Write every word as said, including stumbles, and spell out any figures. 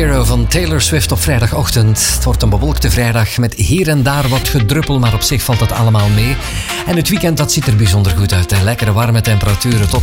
Hero van Taylor Swift op vrijdagochtend. Het wordt een bewolkte vrijdag met hier en daar wat gedruppel, maar op zich valt het allemaal mee. En het weekend dat ziet er bijzonder goed uit. Hè. Lekkere warme temperaturen tot